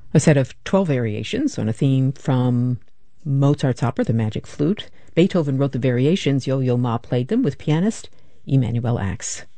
A set of 12 variations on a theme from Mozart's opera, The Magic Flute. Beethoven wrote the variations, Yo-Yo Ma played them with pianist Emanuel Ax.